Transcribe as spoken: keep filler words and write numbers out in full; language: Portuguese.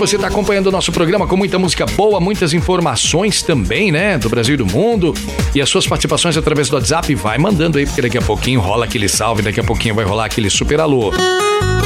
você tá acompanhando o nosso programa com muita música boa, muitas informações também, né? Do Brasil e do mundo. E as suas participações através do WhatsApp, vai mandando aí, porque daqui a pouquinho rola aquele salve, daqui a pouquinho vai rolar aquele super alô.